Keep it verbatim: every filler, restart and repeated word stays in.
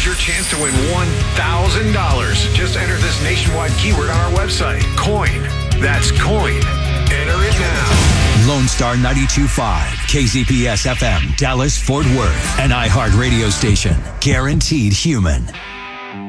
Here's your chance to win one thousand dollars. Just enter this nationwide keyword on our website. Coin. That's coin. Enter it now. Lone Star ninety-two point five, K Z P S F M, Dallas, Fort Worth, an iHeart radio station. Guaranteed human.